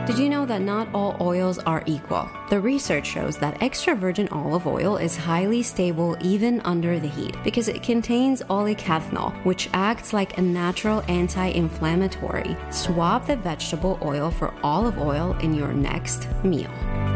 Did you know that not all oils are equal? The research shows that extra virgin olive oil is highly stable even under the heat because it contains olecathinol, which acts like a natural anti-inflammatory. Swap the vegetable oil for olive oil in your next meal.